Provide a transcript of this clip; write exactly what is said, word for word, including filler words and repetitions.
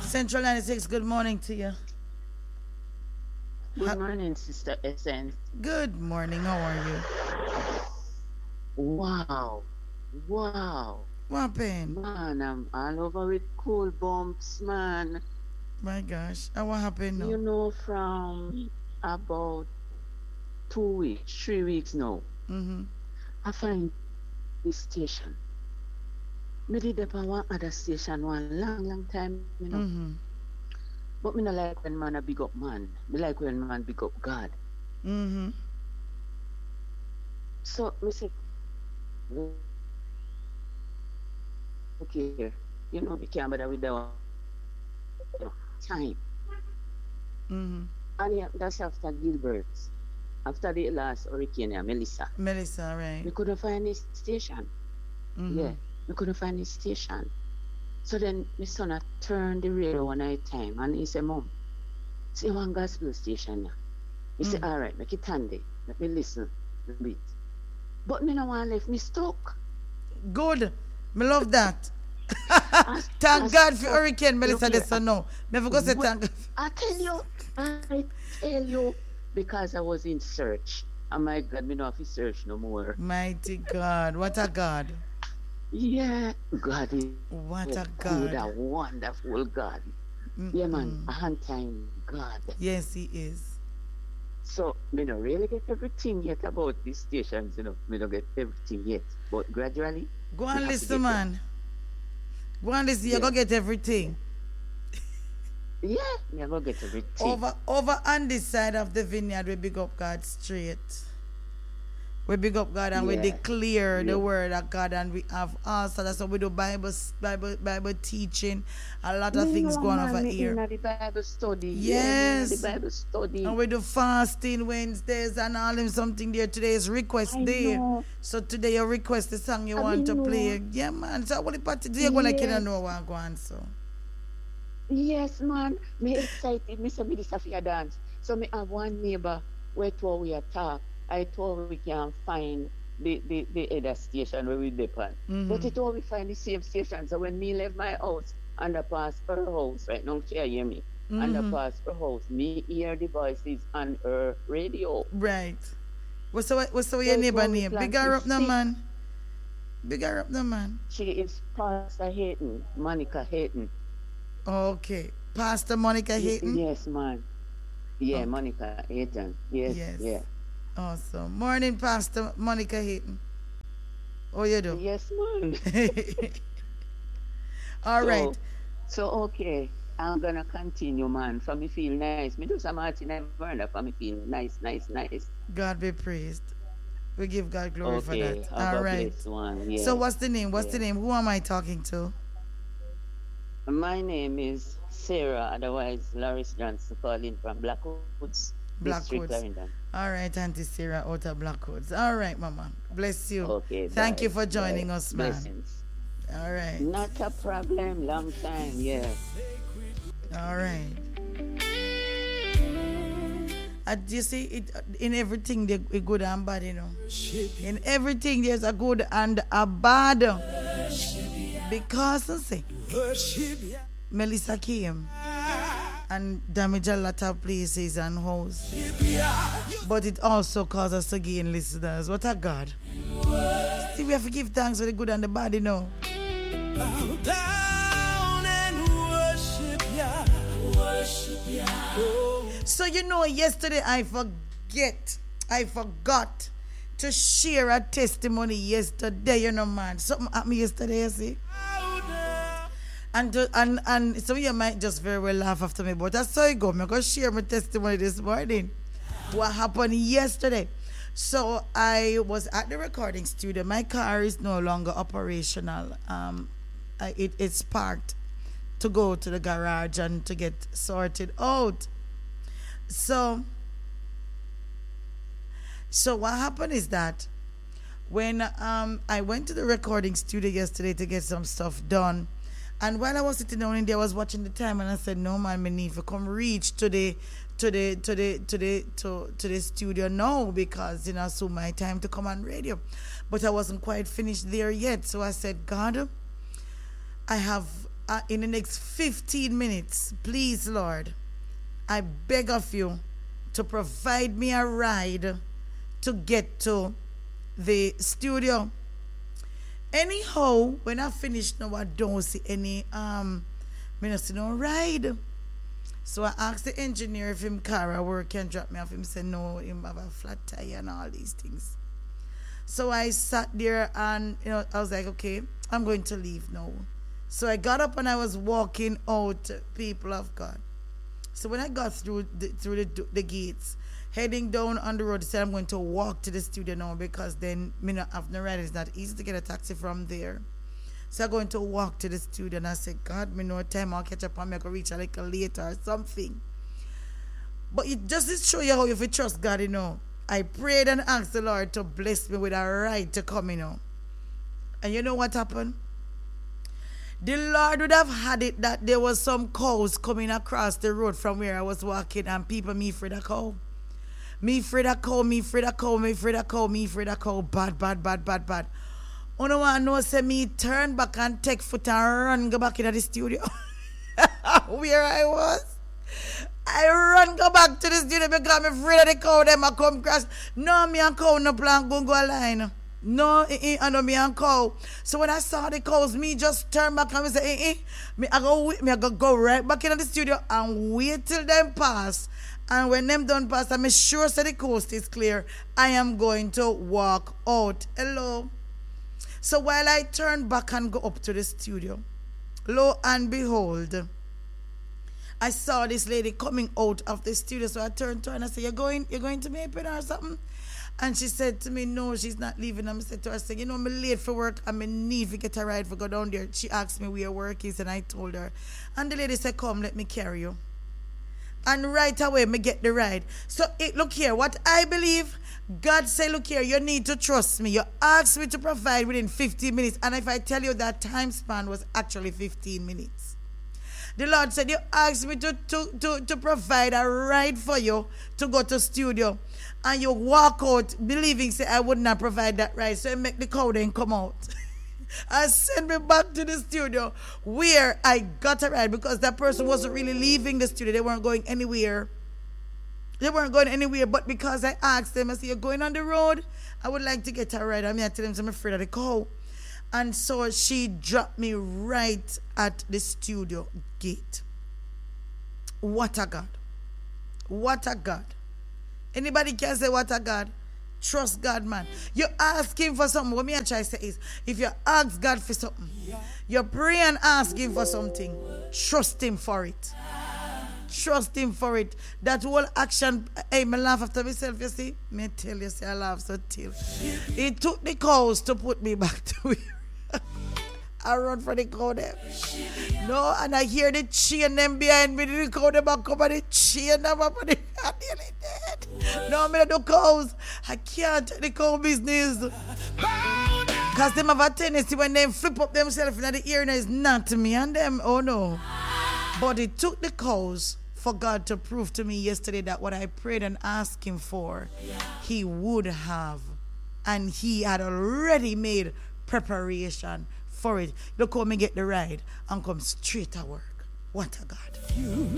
Central ninety-six, good morning to you. Good Ha- morning, Sister Essence. good morning, how are you? Wow, wow, What happened? man, I'm all over with cool bumps, man. My gosh, and what happened You now? know, from about two weeks, three weeks now, Mm-hmm. I find this station. Me did up on one other station one long, long time, you know. Mm-hmm. But me not like when man a big up man. Me like when man big up God. Mm-hmm. So me say, okay, you know, me can't bother with that one. You know, time. Mm-hmm. And yeah, that's after Gilbert. After the last hurricane, yeah, Melissa. Melissa, right? We couldn't find this station. Mm-hmm. Yeah, we couldn't find this station. So then my son had turned the radio one night time and he said, Mom, see one gospel station now. He said, Mm. all right, make it handy. Let me listen a bit. But me no want left me stuck. Good. Me love that. I, I Thank God for stuck. Hurricane Look Melissa. here, This I, or no. Never go say well, thank God. I tell you, I tell you, because I was in search. Oh my God, me not have to search no more. Mighty God. What a God. Yeah, God is What a a good, God. a wonderful God. Yeah, man, Mm-mm. a hand time God. Yes, he is. So, me not really get everything yet about these stations, you know. Me not get everything yet. But gradually, Go we and have to listen, get there. man. Go and listen. You're Yeah. going to get everything. Yeah, me go get everything. Over over on this side of the vineyard, we big up God straight. We big up God and we Yeah, declare the yeah. word of God, and we have also that's what we do Bible Bible Bible teaching. A lot of Me things know, going man, over me here. in the Bible study. Yeah, me in the Yes. Bible study. And we do fasting Wednesdays and all them something there. Today is request I day. know. So today you request the song you I want to mean, play. know. Yeah, man. So what the party do you go like you don't Yes. know what go on so. Yes, man. Me excited. Me say me this a fi a dance. So me have one neighbor where told we a talk. I told we can find the, the, the other station where we depend. But Mm-hmm. it all we find the same station. So when me left my house and I pass her house, right now she hear me. And I Mm-hmm. pass her house, me hear the voices on her radio. Right. What's the what's the So your it neighbor all we name? plan Big her to up no sit. man. Big her up no man. She is Pastor Hayton, Monica Hayton. Okay. Pastor Monica Y- Hayton. yes, man. Yeah, Okay. Monica Hayton. Yes, Yes. yeah. Awesome. Morning, Pastor Monica Hayton. Oh, you do? Yes, man. All right. So, so okay. I'm gonna continue, man. For me feel nice. Me do some Martin and Verna for me feel nice, nice, nice. God be praised. We give God glory for that. Okay, have All a right. blessed one. So Yeah, what's the name? What's the yeah. name? Who am I talking to? My name is Sarah, otherwise Loris Johnson, calling from Blackwoods District, Blackwoods. Clarendon. All right, Auntie Sarah out of Blackwoods. All right, Mama. Bless you. Okay, Thank you bye. for joining Bye. us, man. Blessings. All right. Not a problem. Long time. Yeah. All right. Uh, you see, it in everything there's a good and bad, you know. In everything there's a good and a bad. Because, you see, Melissa came and damaged a lot of places and house. But it also caused us to gain listeners. What a God. See, we have to give thanks for the good and the bad, you know. Bow down and worship ya, worship ya. Oh. So, you know, yesterday I forget, I forgot to share a testimony yesterday, you know, man. Something happened yesterday, you see. And, to, and and some of you might just very well laugh after me, but that's how it go. I'm going to share my testimony this morning. What happened yesterday? So I was at the recording studio. My car is no longer operational. Um, I, it, it's parked to go to the garage and to get sorted out. So, so what happened is that when um, I went to the recording studio yesterday to get some stuff done, and while I was sitting down in there, I was watching the time, and I said, "No man, me need to come reach to the, to the, to the, to the, to, to the studio now because you know soon my time to come on radio." But I wasn't quite finished there yet, so I said, "God, I have uh, in the next fifteen minutes, please, Lord, I beg of you to provide me a ride to get to the studio. Anyhow, when I finish now, I don't see any, um, I don't see no ride. So I asked the engineer if him car work can drop me off. Him said no, him have a flat tire and all these things. So I sat there and, you know, I was like, okay, I'm going to leave now. So I got up and I was walking out, people of God. So when I got through the, through the, the gates, heading down on the road, I said I'm going to walk to the studio now because then me not have no ride. It's not easy to get a taxi from there. So I'm going to walk to the studio and I said, God, me no time I'll catch up on me. I can reach a little later or something. But it just to show you how you trust God, you know. I prayed and asked the Lord to bless me with a ride to come, you know. And you know what happened? The Lord would have had it that there was some cows coming across the road from where I was walking and people me afraid of cow. Me afraid of cow, me afraid of cow, me afraid of cow, me afraid of cow. Bad, bad, bad, bad, bad. You know what I know? Say me turn back and take foot and run go back into the studio. Where I was. I run go back to the studio because I'm afraid of the cow them I come crash. No, me and cow no plan go go line. No, eh, eh, I know me and cow. So when I saw the cows, me just turn back and say, eh, eh. Me I go me I go go right back into the studio and wait till them pass. And when them done pass, I'm sure so the coast is clear. I am going to walk out. Hello. So while I turn back and go up to the studio, lo and behold, I saw this lady coming out of the studio. So I turned to her and I said, You're going, you're going to Maple or something? And she said to me, no, she's not leaving. And I said to her, I said, you know, I'm late for work. I'm in need to get a ride for go down there. She asked me where work is and I told her. And the lady said, come, let me carry you. And right away, me get the ride. So, it, look here, what I believe, God said, look here, you need to trust me. You asked me to provide within fifteen minutes. And if I tell you that time span was actually fifteen minutes. The Lord said, you asked me to, to, to, to provide a ride for you to go to studio. And you walk out believing, say, I would not provide that ride. So you make the cow then come out. And send me back to the studio where I got a ride because that person wasn't really leaving the studio. They weren't going anywhere. They weren't going anywhere. But because I asked them, I said, you're going on the road? I would like to get a ride. I mean, I tell them, I'm afraid of the cow. And so she dropped me right at the studio gate. What a God. What a God. Anybody can say what a God? Trust God, man. You ask him for something. What me I try to say is, if you ask God for something, you pray and ask him for something, trust him for it. Trust him for it. That whole action, hey, me laugh after myself, you see? Me tell you, say I laugh so till. He took the cows to put me back to where I run for the cow them. No, and I hear the chain them behind me. The cow them back up and the chain them up and I'm nearly dead. No, I'm going to do cows. I can't take the cow business. Because them have a tendency when they flip up themselves in the ear and it's not to me and them. Oh no. But it took the cows for God to prove to me yesterday that what I prayed and asked him for, he would have. And he had already made preparation for it. Look how me get the ride and come straight to work. What a God.